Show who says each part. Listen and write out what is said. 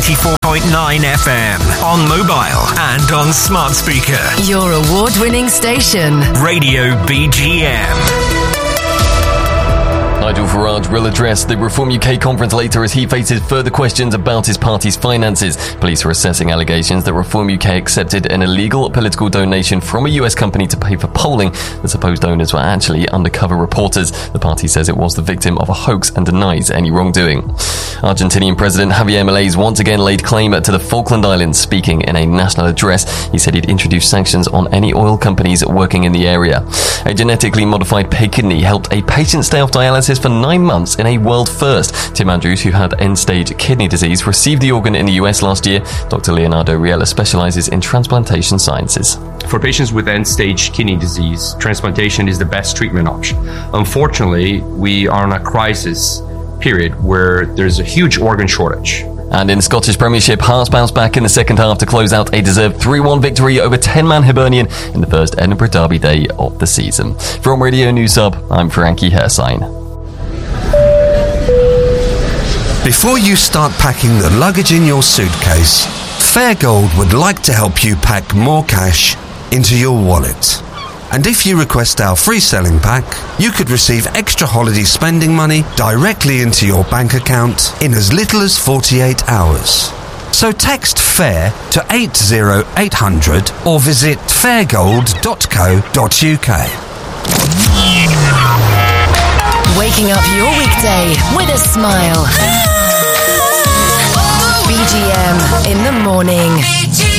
Speaker 1: 94.9 FM. On mobile and on smart speaker.
Speaker 2: Your award-winning station.
Speaker 1: Radio BGM.
Speaker 3: Nigel Farage will address the Reform UK conference later as he faces further questions about his party's finances. Police are assessing allegations that Reform UK accepted an illegal political donation from a US company to pay for polling. The supposed donors were actually undercover reporters. The party says it was the victim of a hoax and denies any wrongdoing. Argentinian President Javier Milei once again laid claim to the Falkland Islands. Speaking in a national address, he said he'd introduce sanctions on any oil companies working in the area. A genetically modified pig kidney helped a patient stay off dialysis for 9 months in a world first. Tim Andrews, who had end-stage kidney disease, received the organ in the US last year. Dr. Leonardo Riella specializes in transplantation sciences.
Speaker 4: For patients with end-stage kidney disease, transplantation is the best treatment option. Unfortunately, we are in a crisis period where there's a huge organ shortage.
Speaker 3: And in Scottish Premiership, Hearts bounced back in the second half to close out a deserved 3-1 victory over 10-man Hibernian in the first Edinburgh Derby day of the season. From Radio News Hub, I'm Frankie Hersign.
Speaker 5: Before you start packing the luggage in your suitcase, Fairgold would like to help you pack more cash into your wallet. And if you request our free selling pack, you could receive extra holiday spending money directly into your bank account in as little as 48 hours. So text FAIR to 80800 or visit fairgold.co.uk.
Speaker 2: Waking up your weekday with a smile. BGM in the morning.